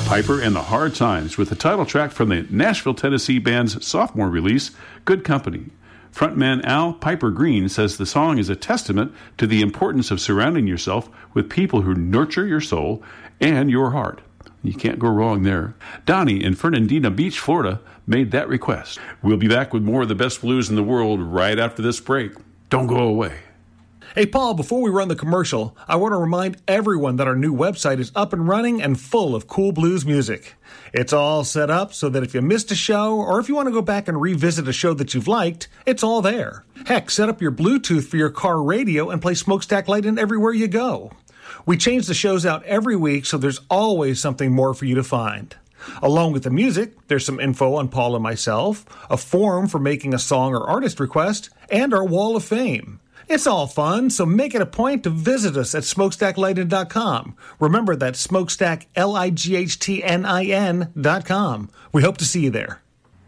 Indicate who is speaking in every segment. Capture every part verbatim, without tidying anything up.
Speaker 1: Piper and the Hard Times with the title track from the Nashville, Tennessee band's sophomore release, Good Company. Frontman Al Piper Green says the song is a testament to the importance of surrounding yourself with people who nurture your soul and your heart. You can't go wrong there. Donnie in Fernandina Beach, Florida, made that request. We'll be back with more of the best blues in the world right after this break. Don't go away.
Speaker 2: Hey, Paul, before we run the commercial, I want to remind everyone that our new website is up and running and full of cool blues music. It's all set up so that if you missed a show or if you want to go back and revisit a show that you've liked, it's all there. Heck, set up your Bluetooth for your car radio and play Smokestack Lightning everywhere you go. We change the shows out every week, so there's always something more for you to find. Along with the music, there's some info on Paul and myself, a form for making a song or artist request, and our Wall of Fame. It's all fun, so make it a point to visit us at smokestack lightning dot com. Remember, that's smokestack, L I G H T N I N dot com. We hope to see you there.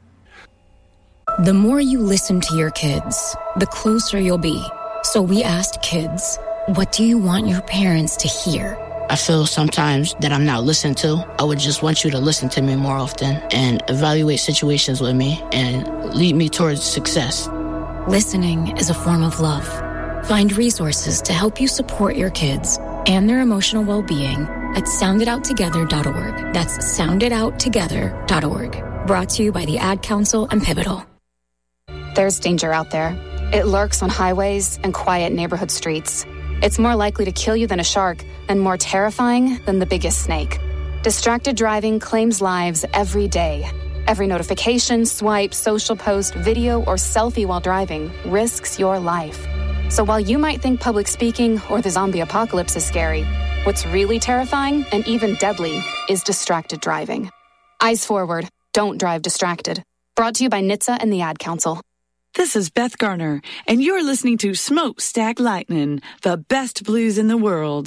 Speaker 3: The more you listen to your kids, the closer you'll be. So we asked kids, what do you want your parents to hear?
Speaker 4: I feel sometimes that I'm not listened to. I would just want you to listen to me more often and evaluate situations with me and lead me towards success.
Speaker 3: Listening is a form of love. Find resources to help you support your kids and their emotional well-being at sound it out together dot org. That's sound it out together dot org. Brought to you by the Ad Council and Pivotal.
Speaker 5: There's danger out there. It lurks on highways and quiet neighborhood streets. It's more likely to kill you than a shark and more terrifying than the biggest snake. Distracted driving claims lives every day. Every notification, swipe, social post, video, or selfie while driving risks your life. So while you might think public speaking or the zombie apocalypse is scary, what's really terrifying and even deadly is distracted driving. Eyes forward. Don't drive distracted. Brought to you by N H T S A and the Ad Council.
Speaker 6: This is Beth Garner, and you're listening to Smokestack Lightning, the best blues in the world.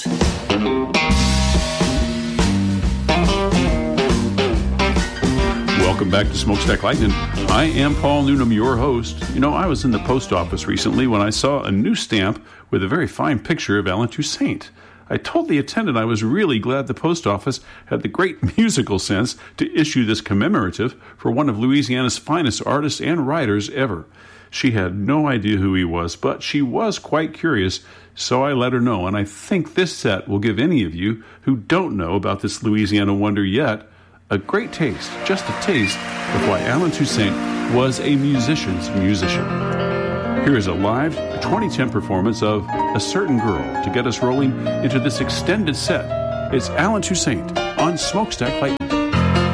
Speaker 1: Welcome back to Smokestack Lightning. I am Paul Noonan, your host. You know, I was in the post office recently when I saw a new stamp with a very fine picture of Allen Toussaint. I told the attendant I was really glad the post office had the great musical sense to issue this commemorative for one of Louisiana's finest artists and writers ever. She had no idea who he was, but she was quite curious, so I let her know, and I think this set will give any of you who don't know about this Louisiana wonder yet a great taste, just a taste, of why Allen Toussaint was a musician's musician. Here is a live twenty ten performance of A Certain Girl to get us rolling into this extended set. It's Allen Toussaint on Smokestack Lightning.